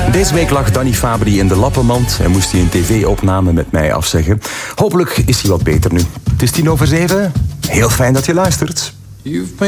Deze week lag Danny Fabri in de lappenmand en moest hij een tv-opname met mij afzeggen. Hopelijk is hij wat beter nu. Het is 7:10. Heel fijn dat je luistert.